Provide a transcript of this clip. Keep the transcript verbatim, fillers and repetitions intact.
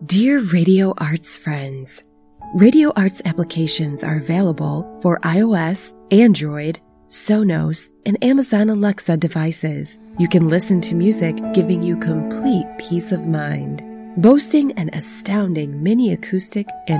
Dear Radio Arts friends, Radio Arts applications are available for iOS, Android, Sonos, and Amazon Alexa devices. You can listen to music giving you complete peace of mind. Boasting an astounding mini acoustic and